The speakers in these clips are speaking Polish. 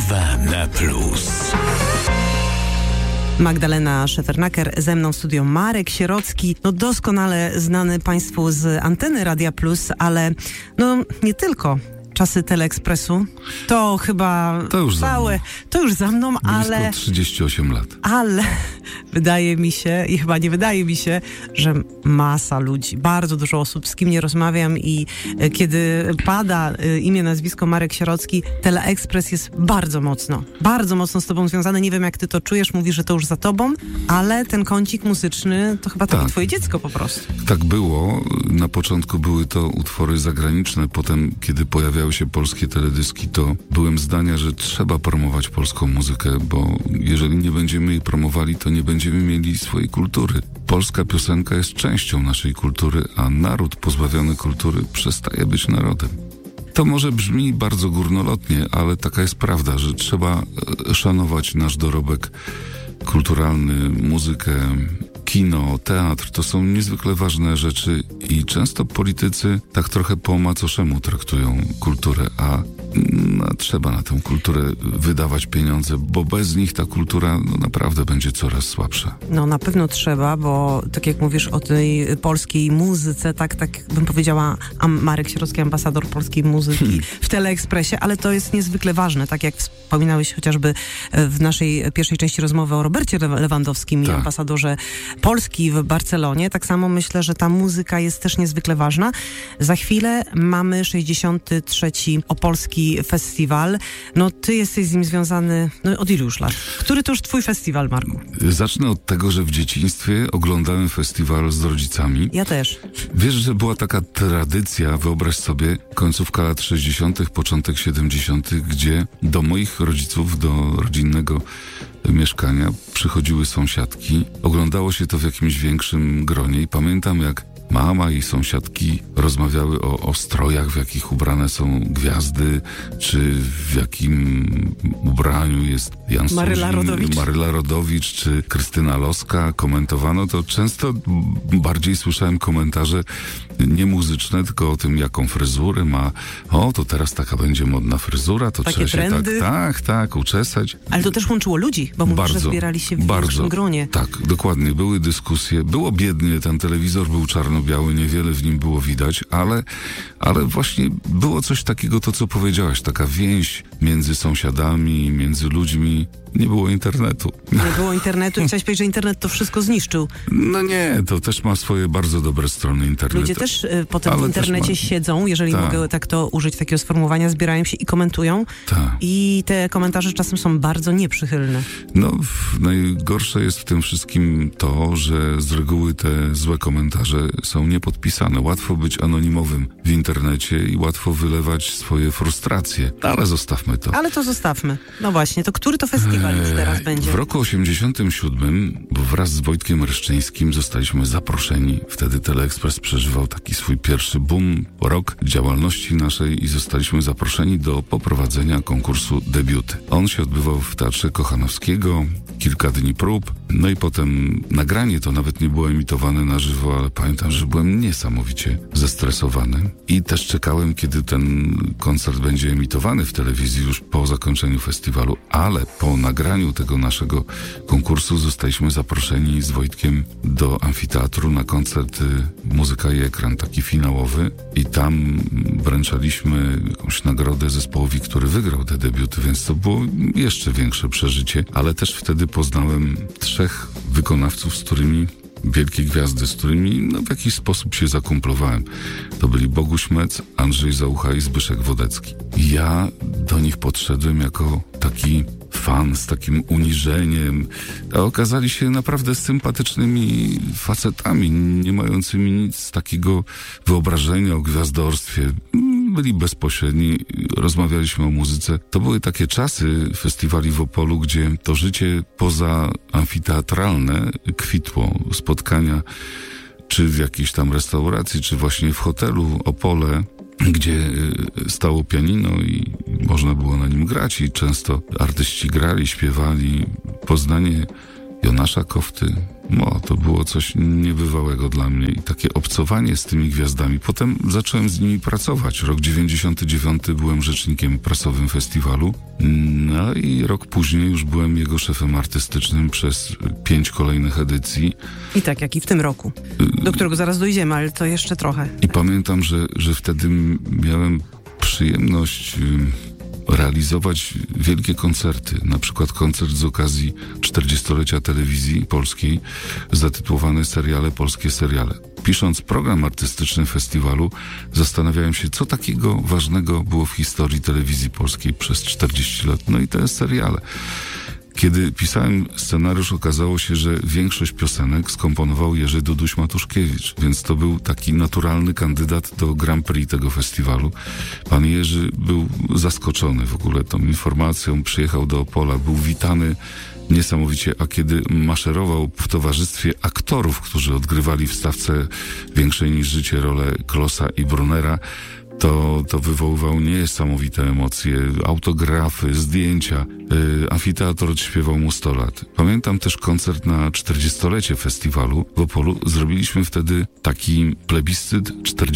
RMF Plus. Magdalena Szefernaker, ze mną w studiu Marek Sierocki, doskonale znany Państwu z anteny Radia Plus, ale nie tylko. Czasy Teleekspresu, to chyba to już za mną, ale... Blisko 38 lat. Ale wydaje mi się, i chyba nie wydaje mi się, że masa ludzi, bardzo dużo osób, z kim nie rozmawiam i kiedy pada imię, nazwisko Marek Sierocki, Teleekspres jest bardzo mocno z tobą związany. Nie wiem, jak ty to czujesz, mówisz, że to już za tobą, ale ten kącik muzyczny to chyba takie twoje dziecko po prostu. Tak było. Na początku były to utwory zagraniczne, potem, kiedy pojawiały się polskie teledyski, to byłem zdania, że trzeba promować polską muzykę, bo jeżeli nie będziemy jej promowali, to nie będziemy mieli swojej kultury. Polska piosenka jest częścią naszej kultury, a naród pozbawiony kultury przestaje być narodem. To może brzmi bardzo górnolotnie, ale taka jest prawda, że trzeba szanować nasz dorobek kulturalny, muzykę, kino, teatr. To są niezwykle ważne rzeczy i często politycy tak trochę po macoszemu traktują kulturę, a trzeba na tę kulturę wydawać pieniądze, bo bez nich ta kultura naprawdę będzie coraz słabsza. Na pewno trzeba, bo tak jak mówisz o tej polskiej muzyce, tak bym powiedziała, Marek Sierocki, ambasador polskiej muzyki w Teleekspresie, ale to jest niezwykle ważne, tak jak wspominałeś chociażby w naszej pierwszej części rozmowy o Robercie Lewandowskim i ambasadorze Polski w Barcelonie. Tak samo myślę, że ta muzyka jest też niezwykle ważna. Za chwilę mamy 63. Opolski Festiwal. Ty jesteś z nim związany od ilu już lat? Który to już twój festiwal, Marku? Zacznę od tego, że w dzieciństwie oglądałem festiwal z rodzicami. Ja też. Wiesz, że była taka tradycja, wyobraź sobie, końcówka lat 60., początek 70., gdzie do moich rodziców, do rodzinnego mieszkania przychodziły sąsiadki. Oglądało się to w jakimś większym gronie i pamiętam, jak mama i sąsiadki rozmawiały o strojach, w jakich ubrane są gwiazdy, czy w jakim ubraniu jest Jan Maryla Rodowicz, czy Krystyna Loska. Komentowano to. Często bardziej słyszałem komentarze nie muzyczne, tylko o tym, jaką fryzurę ma. To teraz taka będzie modna fryzura, to takie trzeba trendy. się tak uczesać. Ale to też łączyło ludzi, bo mówisz, że zbierali się w większym gronie. Tak, dokładnie. Były dyskusje. Było biednie, ten telewizor był czarno-biały, niewiele w nim było widać, ale właśnie było coś takiego, to co powiedziałaś, taka więź między sąsiadami, między ludźmi. Nie było internetu. Nie było internetu i chciałeś powiedzieć, że internet to wszystko zniszczył. Nie, to też ma swoje bardzo dobre strony internetu. Ludzie też potem w internecie siedzą, jeżeli mogę tak to użyć, takiego sformułowania, zbierają się i komentują. I te komentarze czasem są bardzo nieprzychylne. Najgorsze jest w tym wszystkim to, że z reguły te złe komentarze są niepodpisane. Łatwo być anonimowym w internecie i łatwo wylewać swoje frustracje. Ale zostawmy to. Ale to zostawmy. Właśnie, to który to festiwal już teraz będzie? W roku 87 wraz z Wojtkiem Reszczyńskim zostaliśmy zaproszeni. Wtedy Teleekspres przeżywał taki swój pierwszy boom, rok działalności naszej i zostaliśmy zaproszeni do poprowadzenia konkursu Debiuty. On się odbywał w Teatrze Kochanowskiego, kilka dni prób, i potem nagranie to nawet nie było emitowane na żywo, ale pamiętam, że byłem niesamowicie zestresowany i też czekałem, kiedy ten koncert będzie emitowany w telewizji już po zakończeniu festiwalu, ale po nagraniu tego naszego konkursu zostaliśmy zaproszeni z Wojtkiem do amfiteatru na koncert Muzyka i Ekran, taki finałowy, i tam wręczaliśmy jakąś nagrodę zespołowi, który wygrał te debiuty, więc to było jeszcze większe przeżycie, ale też wtedy poznałem 3 wykonawców, z którymi wielkie gwiazdy, z którymi w jakiś sposób się zakumplowałem. To byli Boguś Mec, Andrzej Zaucha i Zbyszek Wodecki. Ja do nich podszedłem jako taki fan z takim uniżeniem, a okazali się naprawdę sympatycznymi facetami, nie mającymi nic takiego wyobrażenia o gwiazdorstwie. Byli bezpośredni, rozmawialiśmy o muzyce. To były takie czasy festiwali w Opolu, gdzie to życie poza amfiteatralne kwitło. Spotkania czy w jakiejś tam restauracji, czy właśnie w hotelu Opole, gdzie stało pianino i można było na nim grać i często artyści grali, śpiewali. Poznanie Jonasza Kofty. No, to było coś niebywałego dla mnie i takie obcowanie z tymi gwiazdami. Potem zacząłem z nimi pracować. Rok 99 byłem rzecznikiem prasowym festiwalu. No i rok później już byłem jego szefem artystycznym przez 5 kolejnych edycji. I tak jak i w tym roku, do którego zaraz dojdziemy, ale to jeszcze trochę. I pamiętam, że wtedy miałem przyjemność realizować wielkie koncerty, na przykład koncert z okazji 40-lecia telewizji polskiej zatytułowany Seriale, polskie seriale. Pisząc program artystyczny festiwalu, zastanawiałem się, co takiego ważnego było w historii telewizji polskiej przez 40 lat. No i te seriale. Kiedy pisałem scenariusz, okazało się, że większość piosenek skomponował Jerzy Duduś-Matuszkiewicz, więc to był taki naturalny kandydat do Grand Prix tego festiwalu. Pan Jerzy był zaskoczony w ogóle tą informacją, przyjechał do Opola, był witany niesamowicie, a kiedy maszerował w towarzystwie aktorów, którzy odgrywali w stawce większej niż życie rolę Klossa i Brunera, to wywoływał niesamowite emocje, autografy, zdjęcia. Amfiteatr odśpiewał mu 100 lat. Pamiętam też koncert na 40-lecie festiwalu w Opolu. Zrobiliśmy wtedy taki plebiscyt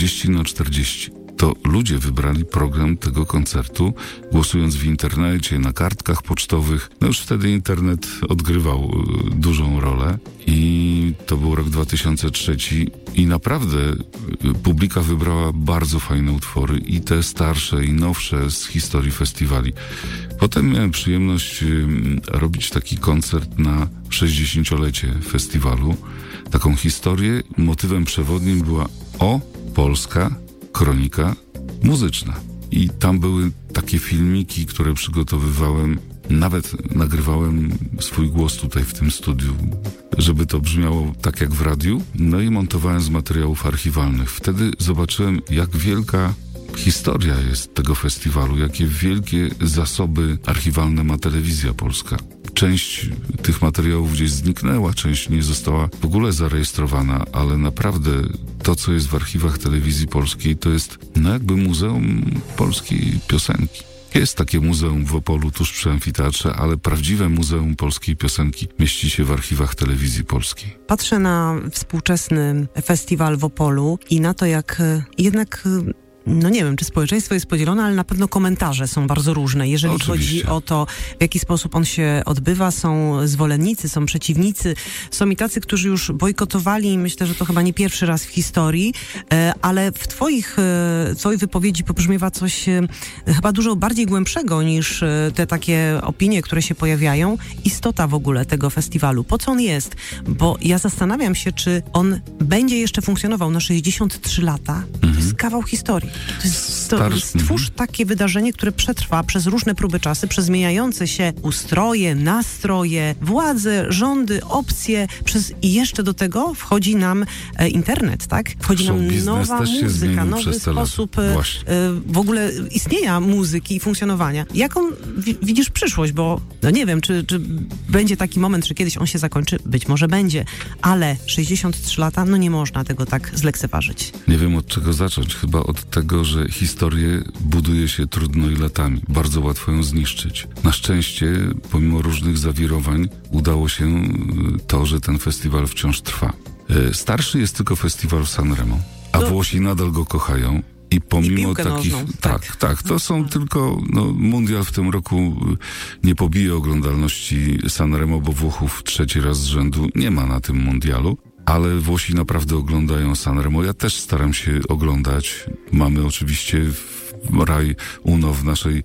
40/40. To ludzie wybrali program tego koncertu, głosując w internecie, na kartkach pocztowych. No już wtedy internet odgrywał dużą rolę i to był rok 2003 i naprawdę publika wybrała bardzo fajne utwory i te starsze i nowsze z historii festiwali. Potem miałem przyjemność robić taki koncert na 60-lecie festiwalu. Taką historię, motywem przewodnim była Polska kronika muzyczna. I tam były takie filmiki, które przygotowywałem. Nawet nagrywałem swój głos tutaj w tym studiu, żeby to brzmiało tak jak w radiu. No i montowałem z materiałów archiwalnych. Wtedy zobaczyłem, jak wielka historia jest tego festiwalu, jakie wielkie zasoby archiwalne ma Telewizja Polska. Część tych materiałów gdzieś zniknęła, część nie została w ogóle zarejestrowana, ale naprawdę to, co jest w archiwach Telewizji Polskiej, to jest jakby Muzeum Polskiej Piosenki. Jest takie muzeum w Opolu, tuż przy amfiteatrze, ale prawdziwe Muzeum Polskiej Piosenki mieści się w archiwach Telewizji Polskiej. Patrzę na współczesny festiwal w Opolu i na to, jak jednak... No nie wiem, czy społeczeństwo jest podzielone, ale na pewno komentarze są bardzo różne. Jeżeli chodzi o to, w jaki sposób on się odbywa, są zwolennicy, są przeciwnicy, są i tacy, którzy już bojkotowali, myślę, że to chyba nie pierwszy raz w historii, ale w twojej wypowiedzi pobrzmiewa coś chyba dużo bardziej głębszego niż te takie opinie, które się pojawiają. Istota w ogóle tego festiwalu. Po co on jest? Bo ja zastanawiam się, czy on będzie jeszcze funkcjonował na 63 lata. To jest kawał historii. Stwórz takie wydarzenie, które przetrwa przez różne próby czasy, przez zmieniające się ustroje, nastroje, władze, rządy, opcje, i jeszcze do tego wchodzi nam internet, tak? Wchodzi nam nowa muzyka, nowy sposób w ogóle istnienia muzyki i funkcjonowania. Jaką widzisz przyszłość? Bo no nie wiem, czy będzie taki moment, że kiedyś on się zakończy? Być może będzie, ale 63 lata, no nie można tego tak zlekceważyć. Nie wiem, od czego zacząć. Chyba od tego, że historię buduje się trudno i latami. Bardzo łatwo ją zniszczyć. Na szczęście, pomimo różnych zawirowań, udało się to, że ten festiwal wciąż trwa. Starszy jest tylko festiwal w Sanremo, a Włosi nadal go kochają. I pomimo takich... Nożną, tak. To są tylko... mundial w tym roku nie pobije oglądalności Sanremo, bo Włochów 3. raz z rzędu nie ma na tym mundialu. Ale Włosi naprawdę oglądają Sanremo. Ja też staram się oglądać. Mamy oczywiście Rai Uno w naszej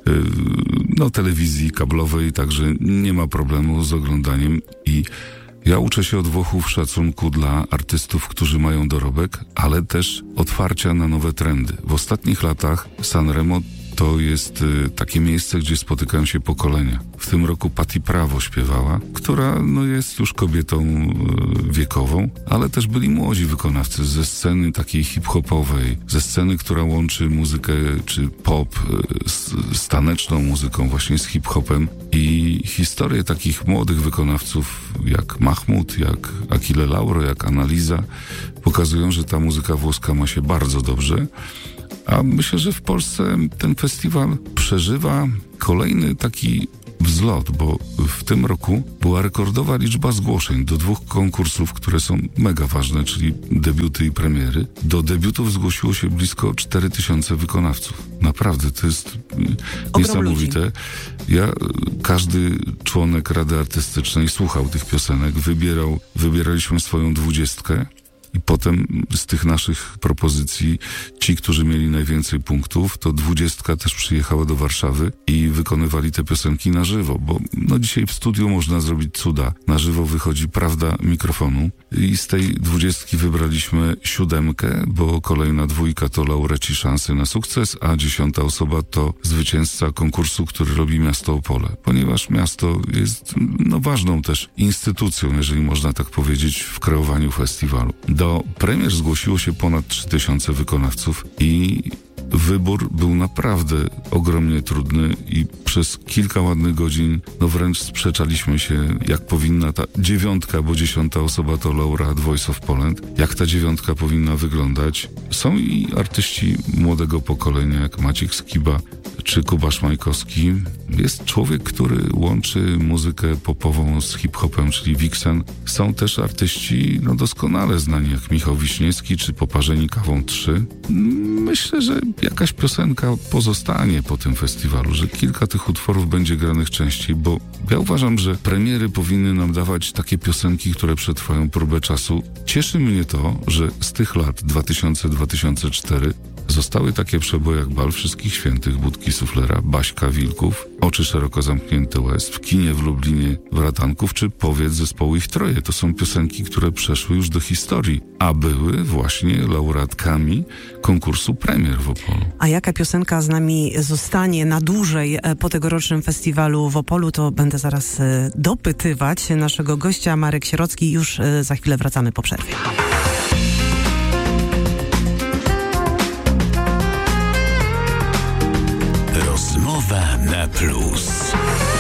telewizji kablowej, także nie ma problemu z oglądaniem. I ja uczę się od Włochów szacunku dla artystów, którzy mają dorobek, ale też otwarcia na nowe trendy. W ostatnich latach Sanremo to jest takie miejsce, gdzie spotykają się pokolenia. W tym roku Patti Pravo śpiewała, która jest już kobietą wiekową, ale też byli młodzi wykonawcy ze sceny takiej hip-hopowej, ze sceny, która łączy muzykę czy pop z taneczną muzyką, właśnie z hip-hopem. I historie takich młodych wykonawców jak Mahmoud, jak Achille Lauro, jak Analiza pokazują, że ta muzyka włoska ma się bardzo dobrze. A myślę, że w Polsce ten festiwal przeżywa kolejny taki wzlot, bo w tym roku była rekordowa liczba zgłoszeń do 2 konkursów, które są mega ważne, czyli debiuty i premiery. Do debiutów zgłosiło się blisko 4000 wykonawców. Naprawdę, to jest niesamowite. Każdy członek Rady Artystycznej słuchał tych piosenek, wybieraliśmy swoją 20. I potem z tych naszych propozycji ci, którzy mieli najwięcej punktów, to 20 też przyjechała do Warszawy i wykonywali te piosenki na żywo, bo dzisiaj w studiu można zrobić cuda. Na żywo wychodzi prawda mikrofonu i z tej 20 wybraliśmy 7, bo kolejna 2 to laureaci Szansy na sukces, a 10 osoba to zwycięzca konkursu, który robi miasto Opole. Ponieważ miasto jest ważną też instytucją, jeżeli można tak powiedzieć, w kreowaniu festiwalu. Do premier zgłosiło się ponad 3000 wykonawców i wybór był naprawdę ogromnie trudny i przez kilka ładnych godzin wręcz sprzeczaliśmy się, jak powinna ta 9, bo 10 osoba to laureat Voice of Poland, jak ta 9 powinna wyglądać. Są i artyści młodego pokolenia, jak Maciek Skiba czy Kuba Szmajkowski. Jest człowiek, który łączy muzykę popową z hip-hopem, czyli Vixen. Są też artyści doskonale znani, jak Michał Wiśniewski czy Poparzeni kawą 3. Myślę, że jakaś piosenka pozostanie po tym festiwalu, że kilka tych utworów będzie granych częściej, bo ja uważam, że premiery powinny nam dawać takie piosenki, które przetrwają próbę czasu. Cieszy mnie to, że z tych lat 2000-2004 zostały takie przeboje jak Bal Wszystkich Świętych, Budki Suflera, Baśka Wilków, Oczy szeroko zamknięte łez, W kinie w Lublinie Bratanków czy Powiedz zespołu Ich Troje. To są piosenki, które przeszły już do historii, a były właśnie laureatkami konkursu premier w Opolu. A jaka piosenka z nami zostanie na dłużej po tegorocznym festiwalu w Opolu, to będę zaraz dopytywać naszego gościa. Marek Sierocki, już za chwilę wracamy po przerwie. Rozmowa na plus.